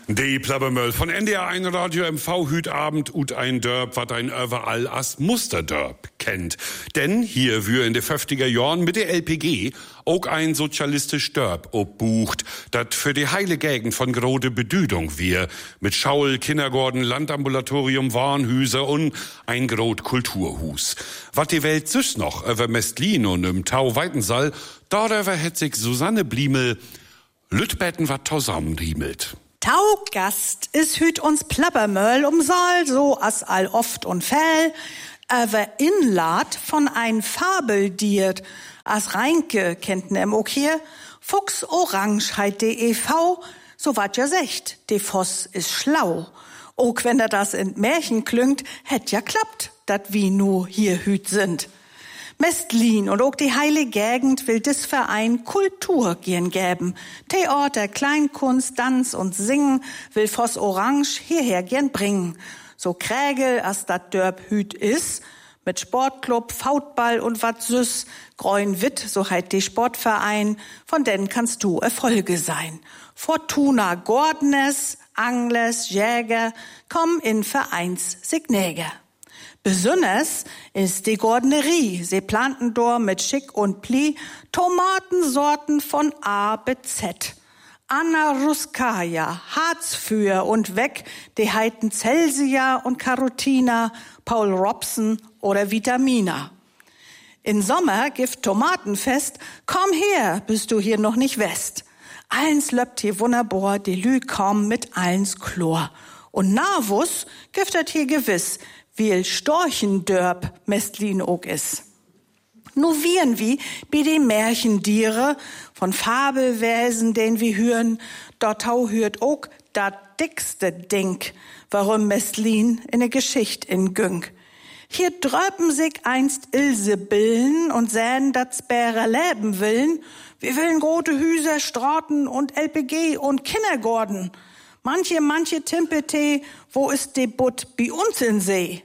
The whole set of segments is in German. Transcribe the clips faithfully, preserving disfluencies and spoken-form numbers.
Die Plabbermöll von N D R eins Radio M V hüt Abend ut ein Dörp, wat ein überall as Musterdörp kennt. Denn hier wür in de fünfziger Jahren mit der L P G auch ein sozialistisch Dörp obbucht, dat für die heile Gegend von grode Bedüdung wir mit Schaul, Kindergarten, Landambulatorium, Warnhüser und ein grot Kulturhus. Wat die Welt süß noch über Mestlin und im Tau Weitensaal, darüber hätt sich Susanne Bliemel Lütbetten wat zusammenriemelt. Taugast is hüt uns Plabbermöll um Saal, so as all oft und fäll, aber inlad von ein Fabeldiert, as Reinke kennt nem ook hier, Fuchs Orange heit de E V, so wat ja secht, de Voss is schlau. Ook wenn er das in Märchen klüngt, hätt ja klappt, dat wie nu hier hüt sind. Mestlin und auch die heile Gegend will des Verein Kultur gern gäben. Theater, Kleinkunst, Tanz und Singen will Voss Orange hierher gern bringen. So Krägel, as dat Dörp hüt is, mit Sportclub, Fautball und wat süß, Gräun Witt, so heit die Sportverein, von denen kannst du Erfolge sein. Fortuna Gordnes, Anglers, Jäger, komm in Vereins Signäger. Besonders ist die Gordenerie. Sie planten dort mit Schick und Pli Tomatensorten von A bis Z. Anna Ruskaya, Harzführ und weg, die heiten Celsia und Carotina, Paul Robson oder Vitamina. In Sommer gibt Tomatenfest, komm her, bist du hier noch nicht west. Allens löppt hier wunderbar, die Lü komm mit allens Chlor. Und Navus giftet hier gewiss, wie Storchendörp Mestlin ook is. Nu wieren wie bi die Märchendiere von Fabelwesen, den wir hören, dort hau hört ook dat dickste Ding, warum Mestlin in ne Geschicht in Güng. Hier dröpen sich einst Ilsebillen und sähen dat Spärer leben willen. Wir willen grote Hüser, Straten und L P G und Kindergarten. Manche, manche Timpete, wo ist de Butt bi uns in See?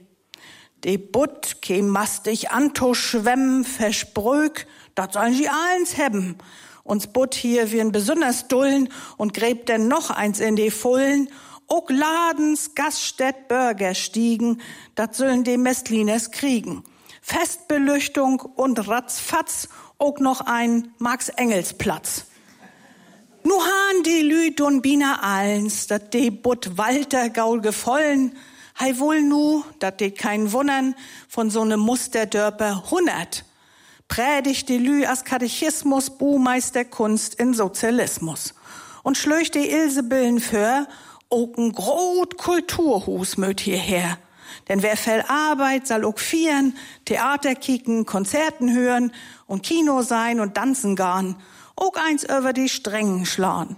De Butt käm mastig anto schwemmen, versprög, dat sollen sie allens hebben. Uns Butt hier wir'n besonders dullen und gräbt denn noch eins in de Fullen. Ook Ladens, Gaststätt, Bürgerstiegen, dat sollen de Mestliners kriegen. Festbeleuchtung und ratzfatz, ook noch ein Max-Engels-Platz. Nu han die Lü dun bina allens, dat de Butt Walter gaul gefollen, hei wohl nu, dat de kein Wundern, von so ne Musterdörper hundert. Predigt die Lü as Katechismus, Buhmeister Kunst in Sozialismus. Und schlöcht die Ilsebillen für, ook n grot Kulturhus möt hierher. Denn wer fell Arbeit, soll ook vieren, Theater kicken, Konzerten hören und Kino sein und tanzen garn. Ook eins über die Strengen schlagen.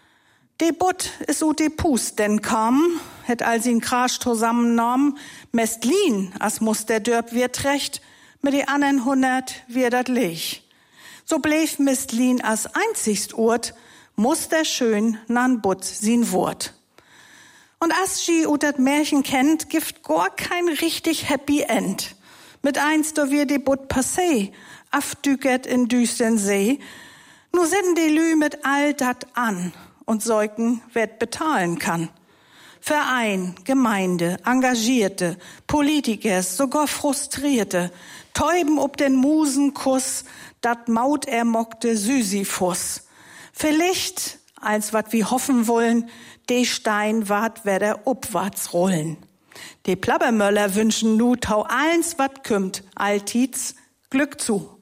De Butt is ut de Pust denn kam, het all sin Krasch zusammennommen, Mestlin, as muss der Dörp wird recht, mit de anderen hundert wird dat lich. So bleef Mestlin as einzigst Ort, musterschön nan Butt sin Wort. Und as sie ut dat Märchen kennt, gibt gar kein richtig Happy End. Mit eins do wir de Butt passé, afdükert in düstern See, nu sind die Lü mit all dat an und säugen, wer bezahlen kann. Verein, Gemeinde, Engagierte, Politikers, sogar Frustrierte, täuben ob den Musenkuss, dat Maut ermockte Sisyphus. Vielleicht, als wat wir hoffen wollen, de Stein ward werder upwarts rollen. De Plabbermöller wünschen nu tau eins wat kümmt, alltids Glück zu.